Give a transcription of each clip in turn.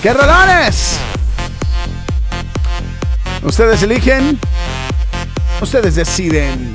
¡Qué rolones! Ustedes eligen, ustedes deciden.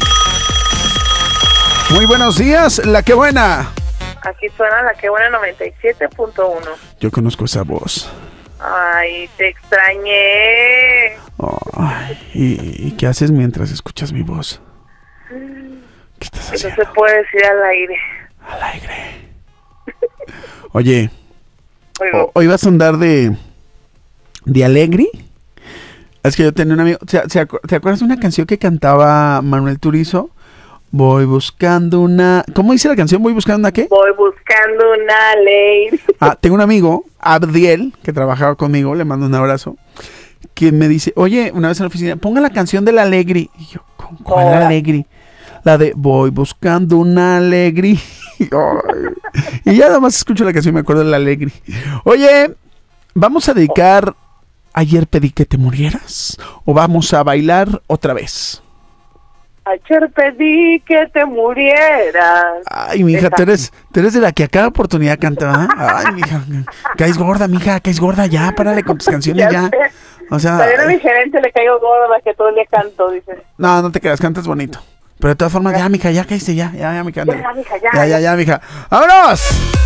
Muy buenos días, La Que Buena. Aquí suena La Que Buena 97.1. Yo conozco esa voz. Ay, te extrañé. Ay, ¿y qué haces mientras escuchas mi voz? ¿Qué estás Eso haciendo? se puede decir al aire. Al aire. Oye, Oigo. hoy vas a andar de alegre. Es que yo tenía un amigo. ¿Te acuerdas de una canción que cantaba Manuel Turizo? Voy buscando una... ¿Cómo dice la canción? ¿Voy buscando una qué? Voy buscando una ley. Tengo un amigo, Abdiel, que trabajaba conmigo, le mando un abrazo, que me dice, oye, una vez en la oficina, ponga la canción de la Alegri. Y yo, ¿cuál es la Alegri? La de Voy buscando una Alegri. Y ya nada más escucho la canción y me acuerdo de la Alegri. Oye, ¿vamos a dedicar Ayer pedí que te murieras? ¿O vamos a bailar otra vez? Ayer pedí que te murieras. Ay, mija, tú eres de la que a cada oportunidad canta. Ay, mija, caes gorda, mija, caes gorda ya, párale con tus canciones ya. Sé. O sea, También a mi gerente le caigo gorda que todo el día canto, dice. no te creas, cantas bonito. Pero de todas formas, ya, mija, ya caíste, ya, mija, ándale. Ya, mija, Ya, mija. ¡Vámonos!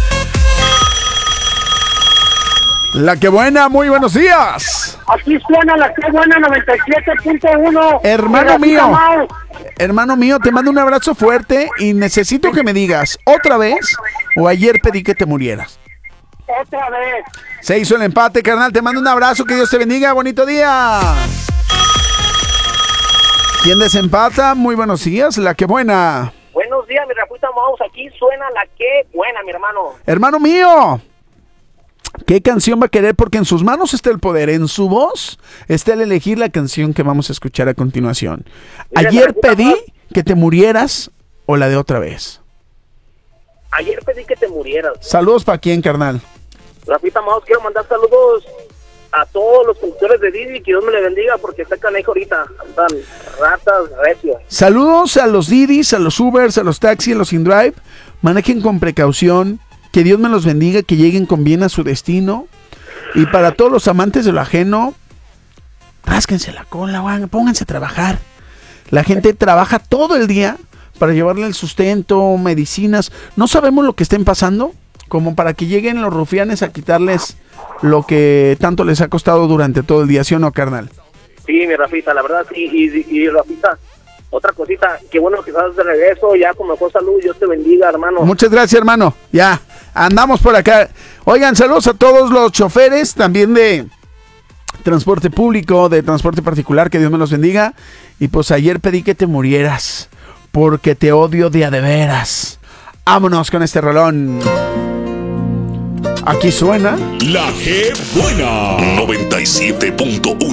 La Que Buena, muy buenos días. Aquí suena La Que Buena 97.1. Hermano mío, te mando un abrazo fuerte y necesito que me digas, ¿otra vez o ayer pedí que te murieras? Otra vez. Se hizo el empate, carnal, te mando un abrazo, que Dios te bendiga, bonito día. ¿Quién desempata? Muy buenos días, La Que Buena. Buenos días, mi Rafita Mouse. Aquí suena La Que Buena, mi hermano. Hermano mío, ¿qué canción va a querer? Porque en sus manos está el poder, en su voz está el elegir la canción que vamos a escuchar a continuación. Mira, Ayer Rafita pedí Mouse, que te murieras o la de otra vez. Ayer pedí que te murieras. Saludos para quién, carnal. Rafita Mouse, quiero mandar saludos a todos los conductores de Didi. Que Dios me le bendiga porque está canejo ahorita. Andan ratas recios. Saludos a los Didis, a los Ubers, a los taxis, a los InDrive. Manejen con precaución. Que Dios me los bendiga, que lleguen con bien a su destino. Y para todos los amantes de lo ajeno, rásquense la cola, pónganse a trabajar. La gente trabaja todo el día para llevarle el sustento, medicinas. No sabemos lo que estén pasando, como para que lleguen los rufianes a quitarles lo que tanto les ha costado durante todo el día, ¿sí o no, carnal? Sí, mi Rafita, la verdad sí. Y Rafita, otra cosita, qué bueno que estás de regreso. Ya con mejor salud, Dios te bendiga, hermano. Muchas gracias, hermano. Ya, andamos por acá. Oigan, saludos a todos los choferes, también de transporte público, de transporte particular, que Dios me los bendiga. Y pues ayer pedí que te murieras, porque te odio de a de veras. Vámonos con este rolón. Aquí suena La Que Buena 97.1.